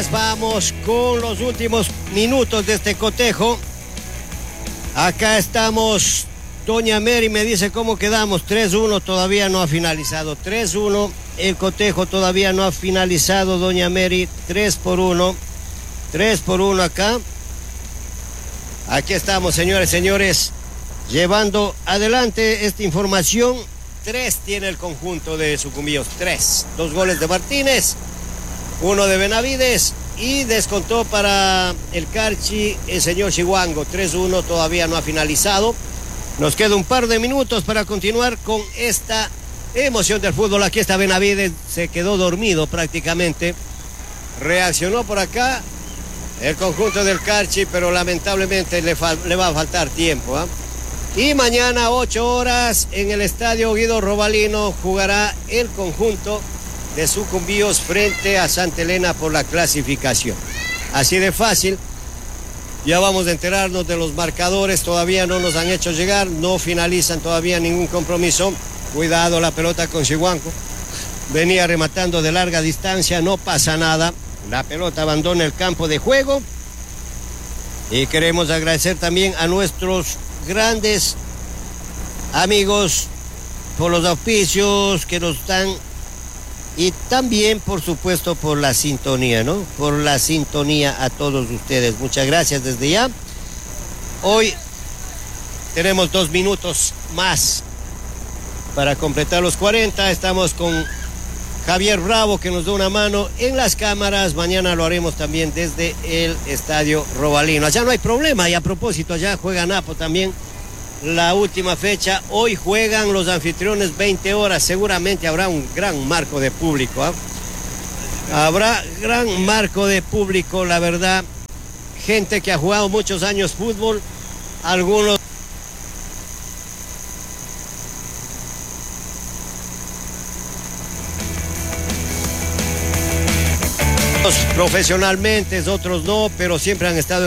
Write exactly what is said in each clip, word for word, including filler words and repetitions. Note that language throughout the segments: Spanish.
Vamos con los últimos minutos de este cotejo. Acá estamos. Doña Mary me dice cómo quedamos. tres uno, todavía no ha finalizado. tres uno, el cotejo todavía no ha finalizado. Doña Mary, tres por uno. tres por uno acá. Aquí estamos, señores, señores, llevando adelante esta información. Tres tiene el conjunto de Sucumbíos. Tres. Dos goles de Martínez, uno de Benavides y descontó para el Carchi el señor Chihuango. tres uno, todavía no ha finalizado. Nos queda un par de minutos para continuar con esta emoción del fútbol. Aquí está Benavides, se quedó dormido prácticamente. Reaccionó por acá el conjunto del Carchi, pero lamentablemente le, le va a faltar tiempo, ¿eh? Y mañana, ocho horas, en el estadio Guido Robalino, jugará el conjunto de Sucumbíos frente a Santa Elena por la clasificación. Así de fácil. Ya vamos a enterarnos de los marcadores, todavía no nos han hecho llegar, no finalizan todavía ningún compromiso. Cuidado la pelota con Chihuanco. Venía rematando de larga distancia, no pasa nada. La pelota abandona el campo de juego. Y queremos agradecer también a nuestros grandes amigos por los auspicios que nos dan. Y también, por supuesto, por la sintonía, ¿no? Por la sintonía a todos ustedes. Muchas gracias desde ya. Hoy tenemos dos minutos más para completar los cuarenta. Estamos con Javier Bravo, que nos da una mano en las cámaras. Mañana lo haremos también desde el estadio Robalino. Allá no hay problema. Y a propósito, allá juega Napo también la última fecha. Hoy juegan los anfitriones veinte horas. Seguramente habrá un gran marco de público, ¿eh? Habrá gran marco de público, la verdad. Gente que ha jugado muchos años fútbol. Algunos profesionalmente, otros no, pero siempre han estado.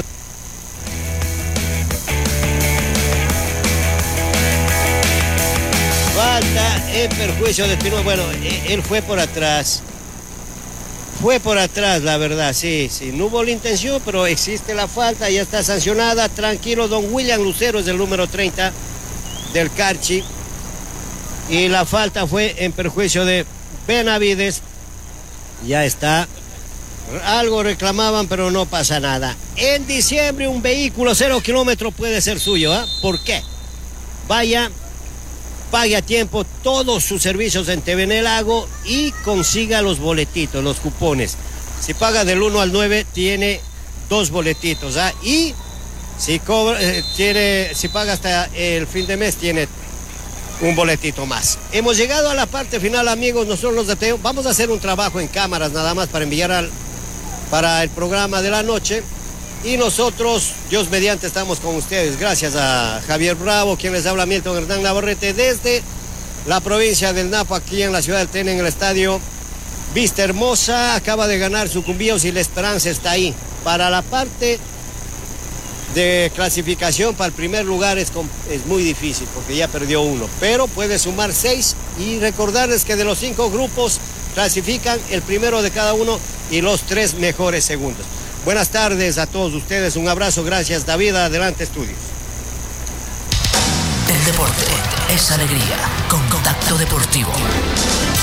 Falta en perjuicio de Espinosa. Bueno, él fue por atrás. Fue por atrás, la verdad, sí, sí. No hubo la intención, pero existe la falta, ya está sancionada. Tranquilo, don William Lucero es el número treinta del Carchi. Y la falta fue en perjuicio de Benavides. Ya está. Algo reclamaban, pero no pasa nada. En diciembre un vehículo cero kilómetros puede ser suyo, ¿eh? ¿Por qué? Vaya, pague a tiempo todos sus servicios en T V N Lago y consiga los boletitos, los cupones. Si paga del uno al nueve, tiene dos boletitos, ¿ah? Y si, cobra, eh, tiene, si paga hasta el fin de mes, tiene un boletito más. Hemos llegado a la parte final, amigos. Nosotros los de Teo vamos a hacer un trabajo en cámaras nada más para enviar al, para el programa de la noche. Y nosotros, Dios mediante, estamos con ustedes. Gracias a Javier Bravo, quien les habla, Milton Hernán Navarrete, desde la provincia del Napo, aquí en la ciudad del Tena, en el estadio Vista Hermosa. Acaba de ganar Sucumbíos y la esperanza está ahí. Para la parte de clasificación, para el primer lugar es, es muy difícil, porque ya perdió uno. Pero puede sumar seis y recordarles que de los cinco grupos clasifican el primero de cada uno y los tres mejores segundos. Buenas tardes a todos ustedes, un abrazo, gracias David, adelante estudios. El deporte es alegría, con Contacto Deportivo.